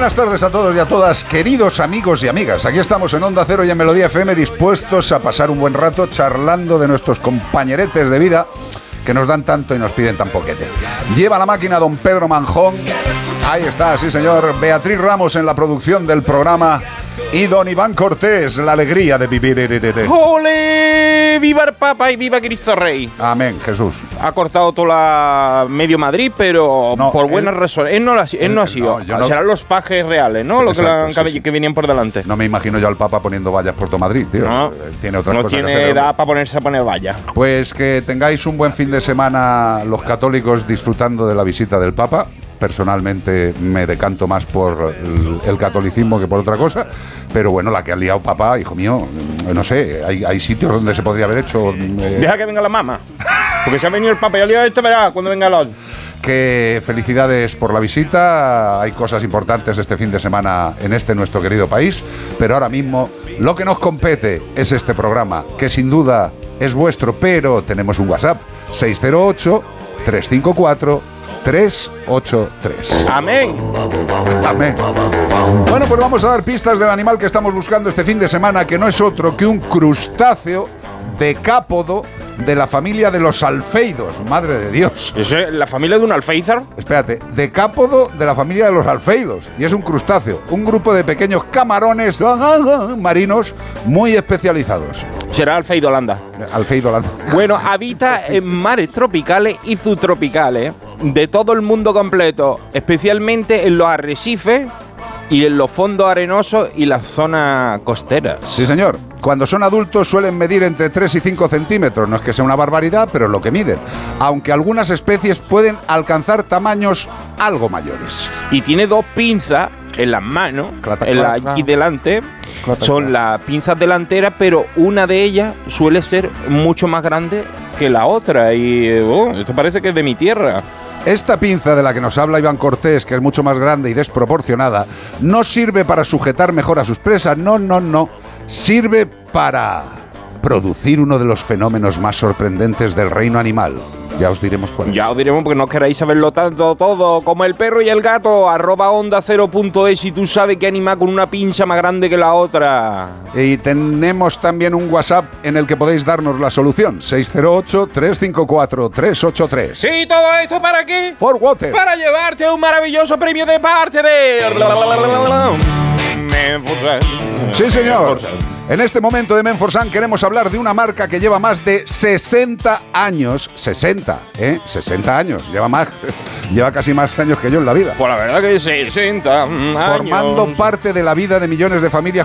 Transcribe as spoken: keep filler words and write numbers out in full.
buenas tardes a todos y a todas, queridos amigos y amigas. Aquí estamos en Onda Cero y en Melodía F M, dispuestos a pasar un buen rato charlando de nuestros compañeretes de vida que nos dan tanto y nos piden tan poquete. Lleva la máquina don Pedro Manjón. Ahí está, sí señor. Beatriz Ramos en la producción del programa. Y don Iván Cortés, la alegría de vivir. ¡Ole! ¡Viva el Papa y viva Cristo Rey! Amén, Jesús. Ha cortado toda la medio Madrid, pero no, por él, buenas razones. Él no, la, él él, no ha sido. No, no, Serán los pajes reales, ¿no? Lo que, la, sí, sí. que venían por delante. No me imagino yo al Papa poniendo vallas por todo Madrid, tío. No, tiene otras no cosas tiene que hacer, edad para ponerse a poner vallas. Pues que tengáis un buen fin de semana los católicos disfrutando de la visita del Papa. Personalmente me decanto más por el, el catolicismo que por otra cosa, pero bueno, la que ha liado papá, hijo mío, no sé, hay, hay sitios donde se podría haber hecho... Eh... Deja que venga la mamá, porque se ha venido el Papa y ha liado esto, verá, cuando venga el... Que felicidades por la visita, hay cosas importantes este fin de semana en este nuestro querido país, pero ahora mismo lo que nos compete es este programa, que sin duda es vuestro, pero tenemos un WhatsApp, seis cero ocho, tres cinco cuatro, tres ocho tres. Amén. Amén. Bueno, pues vamos a dar pistas del animal que estamos buscando este fin de semana, que no es otro que un crustáceo decápodo de la familia de los alfeidos. Madre de Dios. ¿Es la familia de un alféizar? Espérate, decápodo de la familia de los alfeidos. Y es un crustáceo, un grupo de pequeños camarones marinos muy especializados. Será alfeido holanda. Alfeido holanda. Bueno, habita en mares tropicales y subtropicales de todo el mundo completo, especialmente en los arrecifes y en los fondos arenosos y las zonas costeras. Sí, señor. Cuando son adultos suelen medir entre tres y cinco centímetros. No es que sea una barbaridad, pero es lo que miden. Aunque algunas especies pueden alcanzar tamaños algo mayores. Y tiene dos pinzas en las manos, clata, en la aquí delante. Clata, son clata. Las pinzas delanteras, pero una de ellas suele ser mucho más grande que la otra. Y oh, esto parece que es de mi tierra. Esta pinza de la que nos habla Iván Cortés, que es mucho más grande y desproporcionada, no sirve para sujetar mejor a sus presas, no, no, no. Sirve para producir uno de los fenómenos más sorprendentes del reino animal. Ya os diremos cuál. Ya os diremos porque no queréis saberlo tanto todo como el perro y el gato. Arroba onda cero punto es y tú sabes qué animal con una pinza más grande que la otra. Y tenemos también un WhatsApp en el que podéis darnos la solución. seis cero ocho, tres cinco cuatro, tres ocho tres. ¿Y todo esto para qué? For Water. Para llevarte un maravilloso premio de parte de... Sí, señor. En este momento de Menforsan queremos hablar de una marca que lleva más de sesenta años. sesenta, ¿eh? sesenta años. Lleva más, lleva casi más años que yo en la vida. Pues la verdad que sesenta años. Formando parte de la vida de millones de familias